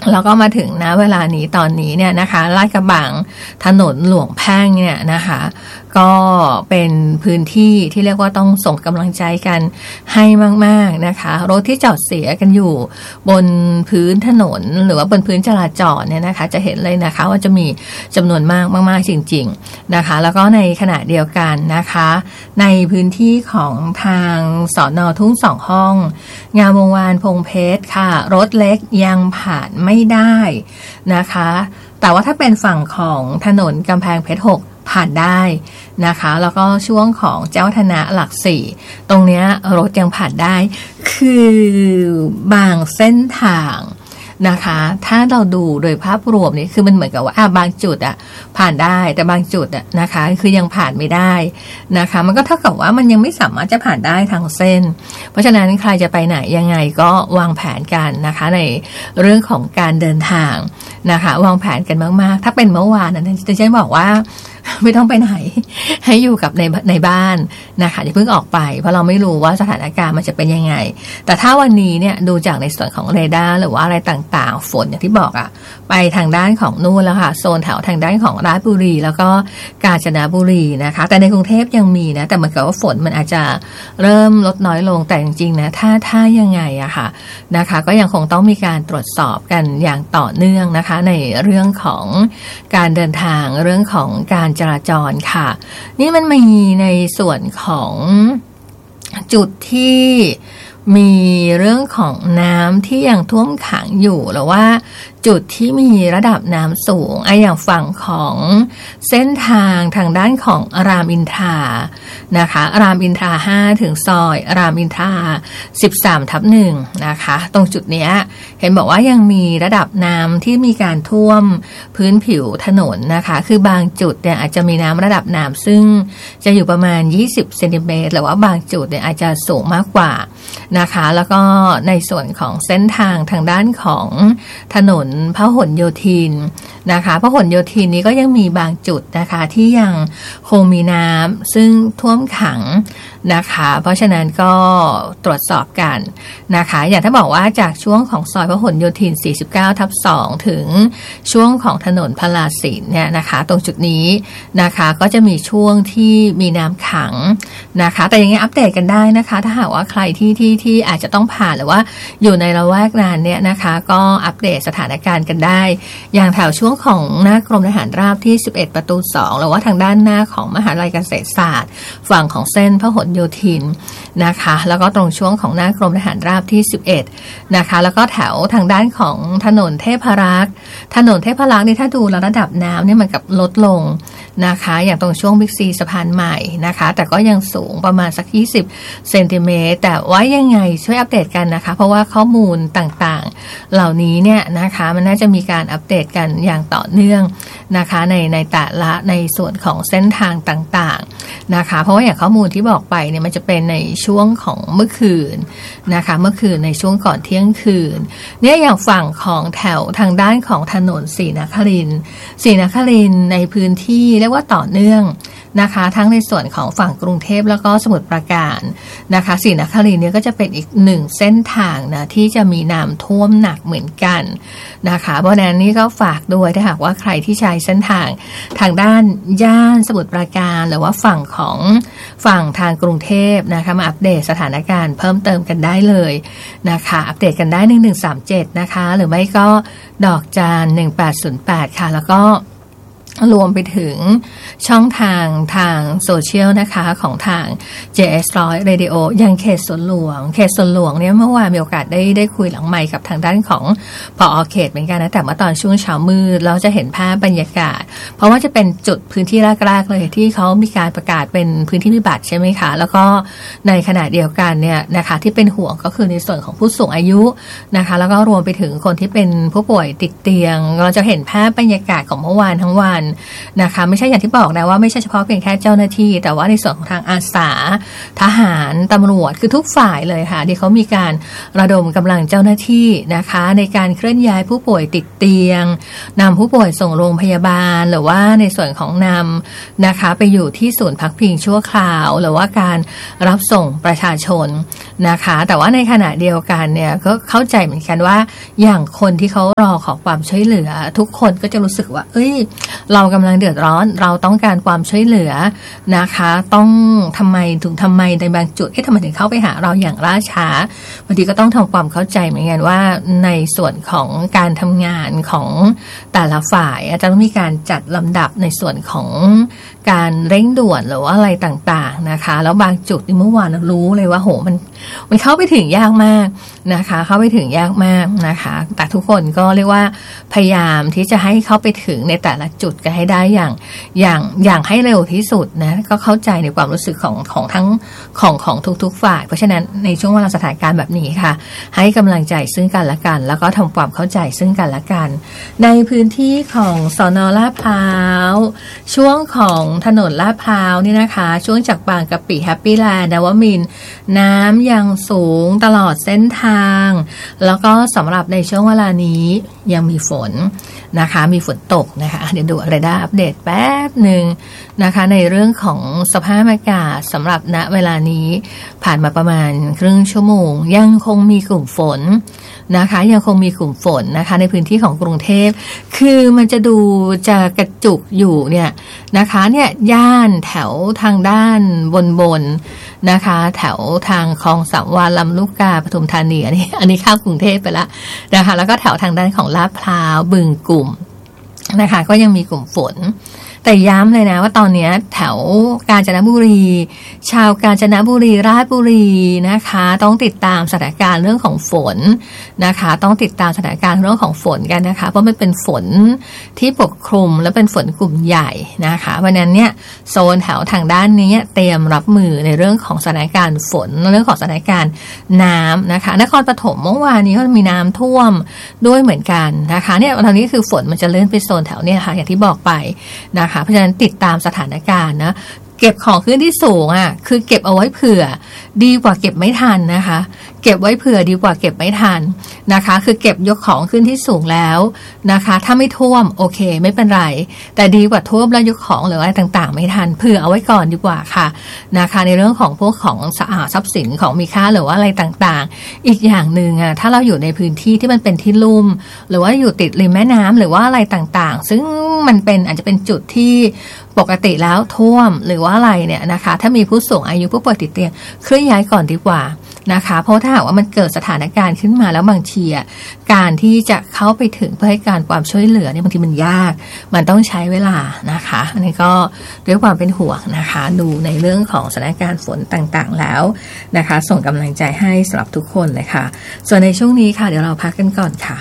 แล้วก็มาถึงนะเวลานี้ตอนนี้เนี่ยนะคะลาดกระบังถนนหลวงแพ่งเนี่ยนะคะก็เป็นพื้นที่ที่เรียกว่าต้องส่งกำลังใจกันให้มากๆนะคะรถที่จอดเสียกันอยู่บนพื้นถนนหรือว่าบนพื้นจราจรเนี่ยนะคะจะเห็นเลยนะคะว่าจะมีจำนวนมากๆจริงๆนะคะแล้วก็ในขณะเดียวกันนะคะในพื้นที่ของทางสน.ทุ่งสองห้องงามวงวานพงเพชรค่ะรถเล็กยังผ่านไม่ได้นะคะแต่ว่าถ้าเป็นฝั่งของถนนกำแพงเพชร6ผ่านได้นะคะแล้วก็ช่วงของเจ้าธนะหลัก4ตรงเนี้ยรถยังผ่านได้คือบางเส้นทางนะคะถ้าเราดูโดยภาพรวมนี่คือมันเหมือนกับว่าบางจุดผ่านได้แต่บางจุดนะคะคือยังผ่านไม่ได้นะคะมันก็เท่ากับว่ามันยังไม่สามารถจะผ่านได้ทั้งเส้นเพราะฉะนั้นใครจะไปไหนยังไงก็วางแผนกันนะคะในเรื่องของการเดินทางนะคะวางแผนกันมากๆถ้าเป็นเมื่อวานนะดิฉันบอกว่าไม่ต้องไปไหนให้อยู่กับในบ้านนะคะอย่าเพิ่งออกไปเพราะเราไม่รู้ว่าสถานการณ์มันจะเป็นยังไงแต่ถ้าวันนี้เนี่ยดูจากในส่วนของเรดาร์หรือว่าอะไรต่างๆฝนอย่างที่บอกไปทางด้านของนู่นแล้วค่ะโซนแถวทางด้านของราชบุรีแล้วก็กาญจนบุรีนะคะแต่ในกรุงเทพยังมีนะแต่เหมือนกับว่าฝนมันอาจจะเริ่มลดน้อยลงแต่จริงๆนะถ้ายังไงค่ะนะคะก็ยังคงต้องมีการตรวจสอบกันอย่างต่อเนื่องนะคะในเรื่องของการเดินทางเรื่องของการจราจรค่ะนี่มันมีในส่วนของจุดที่มีเรื่องของน้ำที่ยังท่วมขังอยู่หรือว่าจุดที่มีระดับน้ำสูงอย่างฝั่งของเส้นทางทางด้านของรามอินทรานะคะรามอินทรา5ถึงซอยรามอินทรา13/1นะคะตรงจุดนี้เห็นบอกว่ายังมีระดับน้ำที่มีการท่วมพื้นผิวถนนนะคะคือบางจุดเนี่ยอาจจะมีน้ำระดับน้ำซึ่งจะอยู่ประมาณ20 เซนติเมตรหรือว่าบางจุดเนี่ยอาจจะสูงมากกว่านะคะแล้วก็ในส่วนของเส้นทางทางด้านของถนนพหลโยธินนะคะพหลโยธินนี้ก็ยังมีบางจุดนะคะที่ยังคงมีน้ำซึ่งท่วมขังนะคะเพราะฉะนั้นก็ตรวจสอบกันนะคะอย่างที่บอกว่าจากช่วงของซอยพหลโยธิน 49/2 ถึงช่วงของถนนพลาสินเนี่ยนะคะตรงจุดนี้นะคะก็จะมีช่วงที่มีน้ำขังนะคะแต่ยังไงอัปเดตกันได้นะคะถ้าหากว่าใครที่อาจจะต้องผ่านหรือว่าอยู่ในละแวกนั้นเนี่ยนะคะก็อัปเดตสถานการณ์กันได้อย่างแถวช่วงของหน้ากรมทหารราบที่11ประตู2หรือว่าทางด้านหน้าของมหาวิทยาลัยเกษตรศาสตร์ฝั่งของเส้นพหลโยธินนะคะแล้วก็ตรงช่วงของหน้ากรมทหารราบที่11นะคะแล้วก็แถวทางด้านของถนนเทพรักษ์นี่ถ้าดูระดับน้ำเนี่ยมันกับลดลงนะคะอย่างตรงช่วงบิ๊กซีสะพานใหม่นะคะแต่ก็ยังสูงประมาณสัก20 เซนติเมตรแต่ว่ายังไงช่วยอัปเดตกันนะคะเพราะว่าข้อมูลต่างๆเหล่านี้เนี่ยนะคะมันน่าจะมีการอัปเดตกันอย่างต่อเนื่องนะคะในแต่ละในส่วนของเส้นทางต่างๆนะคะเพราะว่าอย่างข้อมูลที่บอกไปเนี่ยมันจะเป็นในช่วงของเมื่อคืนนะคะเมื่อคืนในช่วงก่อนเที่ยงคืนเนี่ยอย่างฝั่งของแถวทางด้านของถนนศรีนครินทร์ในพื้นที่เรียกว่าต่อเนื่องนะคะทั้งในส่วนของฝั่งกรุงเทพแล้วก็สมุทรปราการนะคะศรีนครินทร์เนี่ยก็จะเป็นอีกหนึ่งเส้นทางนะที่จะมีน้ำท่วมหนักเหมือนกันนะคะเพราะฉะนั้นนี่ก็ฝากด้วยถ้าหากว่าใครที่ใช้เส้นทางด้านย่านสมุทรปราการหรือว่าฝั่งทางกรุงเทพนะคะมาอัปเดตสถานการณ์เพิ่มเติมกันได้เลยนะคะอัปเดตกันได้1137นะคะหรือไม่ก็ดอกจาน1808ค่ะแล้วก็รวมไปถึงช่องทางโซเชียลนะคะของทาง JS100 Radio ยังเขตสวนหลวงเนี่ยเมื่อวานมีโอกาสได้คุยหลังไมค์กับทางด้านของผอ.เขตเหมือนกันนะแต่เมื่อตอนช่วงเช้ามืดเราจะเห็นภาพบรรยากาศเพราะว่าจะเป็นจุดพื้นที่แรกๆเลยที่เขามีการประกาศเป็นพื้นที่พิบัติใช่ไหมคะแล้วก็ในขณะเดียวกันเนี่ยนะคะที่เป็นห่วงก็คือในส่วนของผู้สูงอายุนะคะแล้วก็รวมไปถึงคนที่เป็นผู้ป่วยติดเตียงเราจะเห็นภาพบรรยากาศของเมื่อวานทั้งวันนะคะไม่ใช่อย่างที่บอกนะว่าไม่ใช่เฉพาะเพียงแค่เจ้าหน้าที่แต่ว่าในส่วนของทางอาสาทหารตำรวจคือทุกฝ่ายเลยค่ะที่เขามีการระดมกำลังเจ้าหน้าที่นะคะในการเคลื่อนย้ายผู้ป่วยติดเตียงนำผู้ป่วยส่งโรงพยาบาลหรือว่าในส่วนของนำนะคะไปอยู่ที่ศูนย์พักพิงชั่วคราวหรือว่าการรับส่งประชาชนนะคะแต่ว่าในขณะเดียวกันเนี่ยก็เข้าใจเหมือนกันว่าอย่างคนที่เขารอขอความช่วยเหลือทุกคนก็จะรู้สึกว่าเรากำลังเดือดร้อนเราต้องการความช่วยเหลือนะคะต้องทำไมในบางจุดทำไมถึงเข้าไปหาเราอย่างล่าช้าบางทีก็ต้องทำความเข้าใจเหมือนกันว่าในส่วนของการทำงานของแต่ละฝ่ายอาจจะต้องมีการจัดลำดับในส่วนของการเร่งด่วนหรือว่าอะไรต่างๆนะคะแล้วบางจุดที่เมื่อวานเรารู้เลยว่ามันเข้าไปถึงยากมากนะคะเข้าไปถึงยากมากนะคะแต่ทุกคนก็เรียกว่าพยายามที่จะให้เข้าไปถึงในแต่ละจุดกันให้ได้อย่างให้เร็วที่สุดนะก็เข้าใจในความรู้สึกของทั้งของทุกๆฝ่ายเพราะฉะนั้นในช่วงเวลาสถานการณ์แบบนี้ค่ะให้กำลังใจซึ่งกันและกันแล้วก็ทำความเข้าใจซึ่งกันและกันในพื้นที่ของสน.ลาดพร้าวช่วงของถนนลาดพร้าวนี่นะคะช่วงจากบางกะปิแฮปปี้แลนด์นวมินทร์น้ำยังสูงตลอดเส้นทางแล้วก็สำหรับในช่วงเวลานี้ยังมีฝนนะคะมีฝนตกนะคะเดี๋ยวดูเรดาร์อัปเดตแป๊บหนึ่งนะคะในเรื่องของสภาพอากาศสำหรับณเวลานี้ผ่านมาประมาณครึ่งชั่วโมงยังคงมีกลุ่มฝนนะคะยังคงมีกลุ่มฝนนะคะในพื้นที่ของกรุงเทพคือมันจะดูจะกระจุกอยู่เนี่ยนะคะเนี่ยย่านแถวทางด้านบนนะคะแถวทางคลองสามวาลำลูกกาปทุมธานีอันนี้ข้ามกรุงเทพไปแล้วนะคะแล้วก็แถวทางด้านของลาดพร้าวบึงกลุ่มนะคะก็ยังมีกลุ่มฝนแต่ย้ำเลยนะว่าตอนนี้แถวกาญจนบุรีชาวกาญจนบุรีราชบุรีนะคะต้องติดตามสถานการณ์เรื่องของฝนนะคะต้องติดตามสถานการณ์เรื่องของฝนกันนะคะเพราะมันเป็นฝนที่ปกคลุมและเป็นฝนกลุ่มใหญ่นะคะเพราะนั้นเนี่ยโซนแถวทางด้านนี้เตรียมรับมือในเรื่องของสถานการณ์ฝนเรื่องของสถานการณ์น้ำนะคะนครปฐมเมื่อวานนี้ก็มีน้ำท่วมด้วยเหมือนกันนะคะเนี่ยตอนนี้คือฝนมันจะเลื่อนไปโซนแถวเนี่ยค่ะอย่างที่บอกไปนะคะเพราะฉะนั้นติดตามสถานการณ์นะเก็บของขึ้นที่สูงคือเก็บเอาไว้เผื่อดีกว่าเก็บไม่ทันนะคะเก็บไว้เผื่อดีกว่าเก็บไม่ทันนะคะคือเก็บยกของขึ้นที่สูงแล้วนะคะถ้าไม่ท่วมโอเคไม่เป็นไรแต่ดีกว่าท่วมแล้วยกของหรืออะไรต่างๆไม่ทันเผื่อเอาไว้ก่อนดีกว่าค่ะนะคะในเรื่องของพวกของทรัพย์สินของมีค่าหรือว่าอะไรต่างๆอีกอย่างนึงถ้าเราอยู่ในพื้นที่ที่มันเป็นที่ลุ่มหรือว่าอยู่ติดริมแม่น้ำหรือว่าอะไรต่างๆซึ่งมันเป็นอาจจะเป็นจุดที่ปกติแล้วท่วมหรือว่าอะไรเนี่ยนะคะถ้ามีผู้สูงอายุผู้ป่วยติดเตียงเคลื่อนย้ายก่อนดีกว่านะคะเพราะถ้าหากว่ามันเกิดสถานการณ์ขึ้นมาแล้วบางทีการที่จะเข้าไปถึงเพื่อให้การความช่วยเหลือเนี่ยบางทีมันยากมันต้องใช้เวลานะคะอันนี้ก็ด้วยความเป็นห่วงนะคะดูในเรื่องของสถานการณ์ฝนต่างๆแล้วนะคะส่งกำลังใจให้สำหรับทุกคนเลยค่ะส่วนในช่วงนี้ค่ะเดี๋ยวเราพักกันก่อนค่ะ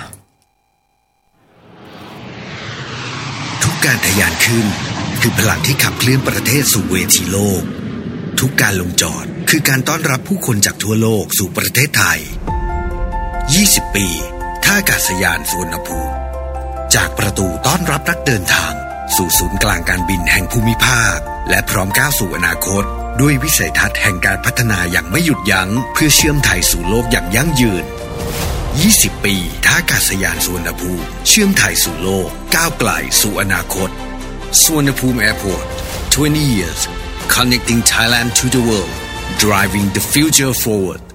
ทุกการทะยานขึ้นคือพลังที่ขับเคลื่อนประเทศสู่เวทีโลกทุกการลงจอดคือการต้อนรับผู้คนจากทั่วโลกสู่ประเทศไทย20 ปีท่าอากาศยานสุวรรณภูมิจากประตูต้อนรับนักเดินทางสู่ศูนย์กลางการบินแห่งภูมิภาคและพร้อมก้าวสู่อนาคตด้วยวิสัยทัศน์แห่งการพัฒนาอย่างไม่หยุดยั้งเพื่อเชื่อมไทยสู่โลกอย่างยั่งยืน20 ปีท่าอากาศยานสุวรรณภูมิเชื่อมไทยสู่โลกก้าวไกลสู่อนาคตSuvarnabhumi Airport 20 years connecting Thailand to the world driving the future forward